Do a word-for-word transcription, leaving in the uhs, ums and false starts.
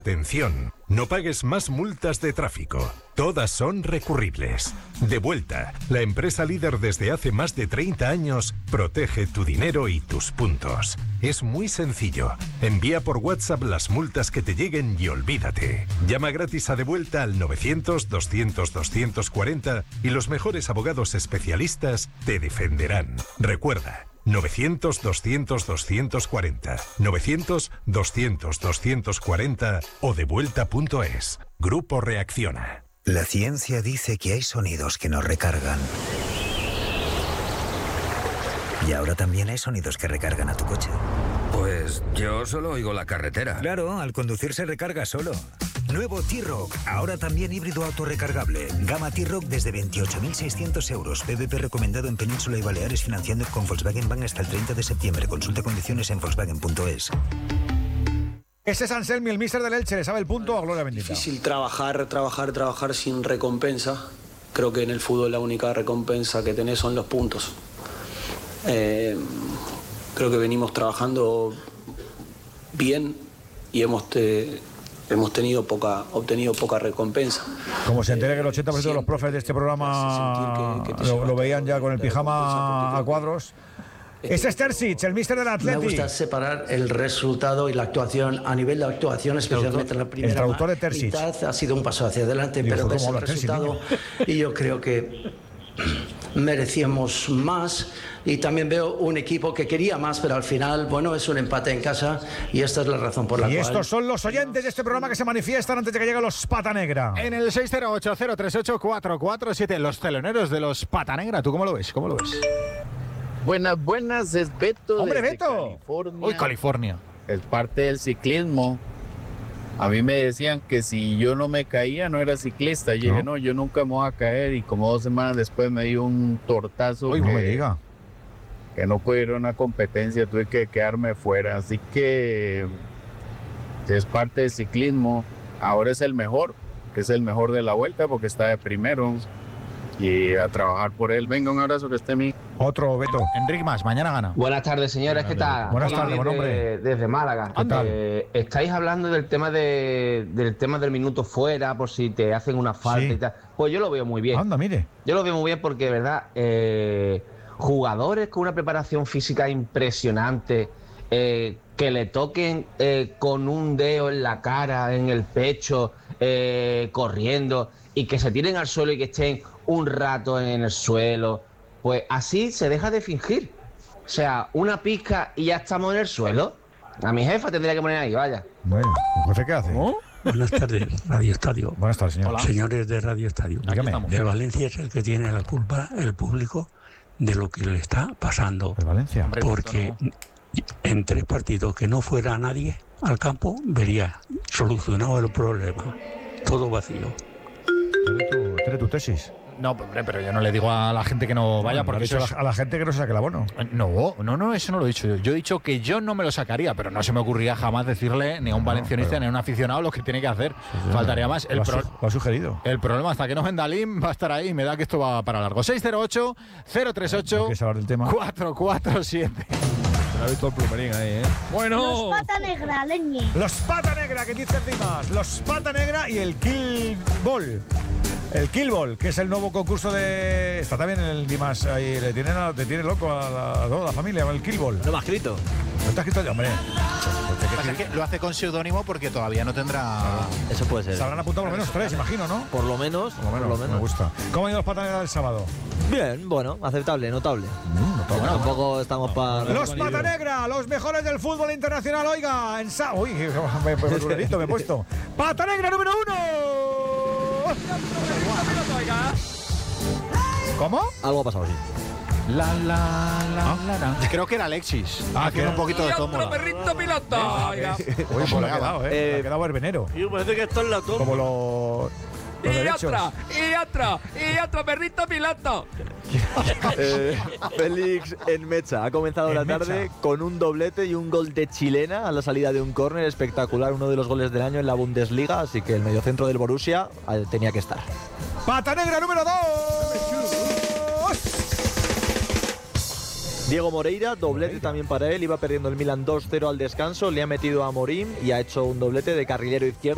Atención, no pagues más multas de tráfico. Todas son recurribles. Devuelta, la empresa líder desde hace más de treinta años, protege tu dinero y tus puntos. Es muy sencillo. Envía por WhatsApp las multas que te lleguen y olvídate. Llama gratis a Devuelta al novecientos, doscientos, doscientos cuarenta y los mejores abogados especialistas te defenderán. Recuerda, novecientos, doscientos, doscientos cuarenta, novecientos, doscientos, doscientos cuarenta o devuelta punto es. Grupo Reacciona. La ciencia dice que hay sonidos que nos recargan. Y ahora también hay sonidos que recargan a tu coche. Pues yo solo oigo la carretera. Claro, al conducir se recarga solo. Nuevo T-Roc, ahora también híbrido autorrecargable. Gama T-Roc desde veintiocho mil seiscientos euros. P V P recomendado en Península y Baleares, financiando con Volkswagen Bank hasta el treinta de septiembre. Consulta condiciones en volkswagen punto es. Ese es Anselmi, el míster del Elche, le sabe el punto a gloria bendita. Difícil trabajar, trabajar, trabajar sin recompensa. Creo que en el fútbol la única recompensa que tenés son los puntos. Eh, creo que venimos trabajando bien y hemos, te, hemos tenido poca, obtenido poca recompensa. Como se entera que el ochenta por ciento de los profes de este programa que, que lo, lo veían ya con el pijama a cuadros. Ese es Terzic, el míster del Atleti. Me gusta separar el resultado y la actuación. A nivel de actuación, especialmente en la primera el traductor de Terzic. mitad, ha sido un paso hacia adelante, Digo, pero ves el Terzic, resultado y yo creo que merecíamos más. Y también veo un equipo que quería más, pero al final, bueno, es un empate en casa y esta es la razón por la y cual... Y estos son los oyentes de este programa que se manifiestan antes de que lleguen los Pata Negra. En el seis cero ocho, cero tres ocho, cuatro cuatro siete, los teloneros de los Pata Negra. ¿Tú cómo lo ves? ¿Cómo lo ves? Buenas, buenas, es Beto. ¡Hombre, desde Beto! California. Uy, California. Es parte del ciclismo. A mí me decían que si yo no me caía no era ciclista. Yo ¿No? dije, no, yo nunca me voy a caer. Y como dos semanas después me dio un tortazo. Uy, que, no me diga. que no pude ir a una competencia, tuve que quedarme fuera. Así que es parte del ciclismo. Ahora es el mejor, que es el mejor de la vuelta porque está de primero. Y a trabajar por él. Venga, un abrazo, que esté mi. Otro, Beto. Enrique Más, mañana gana. Buenas tardes, señores, ¿qué tal? Buenas tardes, buen hombre. Desde Málaga. ¿Qué tal? Eh, estáis hablando del tema de, del tema del minuto fuera, por si te hacen una falta Sí. y tal. Pues yo lo veo muy bien. Anda, mire. Yo lo veo muy bien porque, de verdad, eh, jugadores con una preparación física impresionante, eh, que le toquen eh, con un dedo en la cara, en el pecho, eh, corriendo, y que se tiren al suelo y que estén un rato en el suelo, pues así se deja de fingir. O sea, una pizca y ya estamos en el suelo. A mi jefa tendría que poner ahí, vaya. Bueno, ¿el jefe qué hace? ¿Oh? Buenas tardes, Radio Estadio. Buenas tardes, señor. Hola. Señores de Radio Estadio. Dígame. De Valencia es el que tiene la culpa, el público, de lo que le está pasando. ¿De Valencia? Hombre, Porque en tres partidos que no fuera nadie al campo, vería solucionado el problema. Todo vacío. ¿Tiene tu, tiene tu tesis? No, hombre, pero yo no le digo a la gente que no vaya, porque ¿Ha dicho eso a es... la, a la gente que no se saque el abono? No, no, no, eso no lo he dicho yo. Yo he dicho que yo no me lo sacaría, pero no se me ocurriría jamás decirle ni a un No, valencianista pero- ni a un aficionado lo que tiene que hacer. Sí, sí, Faltaría más. El, Lo, ha pro- su- lo ha sugerido. el problema, hasta que no venda Lim, va a estar ahí y me da que esto va para largo. seis cero ocho, cero tres ocho, ¿Quieres hablar del tema? cuatro cuatro siete. Ha visto el plumerín ahí, ¿eh? Bueno. Los Pata Negra, leñe. Los Pata Negra, que dicen Dimas. Los Pata Negra y el Kill Ball. El Kill Ball, que es el nuevo concurso de... Está también el Dimas ahí, le tienen a, te tiene loco a, la, a toda la familia, el Kill Ball. No me ha escrito. ¿No te has escrito ya, hombre? Pasa que lo hace con seudónimo porque todavía no tendrá... Eso puede ser. Se habrán apuntado por lo menos tres, imagino, ¿no? Por lo menos, Por lo menos, por lo menos. me gusta. ¿Cómo han ido los Pata Negra del sábado? Bien, bueno, aceptable, notable. Mm, notable. Bueno, tampoco estamos para... Los Pata Negra, los mejores del fútbol internacional, oiga, en sa... Uy, me, me, me, me he puesto. Pata Negra número uno. ¿Cómo? Algo ha pasado, sí. La, la, la, la, la. Creo que era Alexis. Ah, haciendo que- un poquito de tómbola. perrito piloto! Uy, pues me ha quedado, ¿eh? Eh, Me ha quedado herbenero. Y parece que esto es la Como los... los Y derechos. otra, y otra, y otra, perrito piloto. Eh, Félix en Mecha ha comenzado En la Mecha. tarde con un doblete y un gol de chilena a la salida de un córner espectacular, uno de los goles del año en la Bundesliga, así que el mediocentro del Borussia eh, tenía que estar. Pata Negra número dos. Diego Moreira, doblete también para él, iba perdiendo el Milan dos cero al descanso, le ha metido a Morín y ha hecho un doblete de carrilero izquierdo.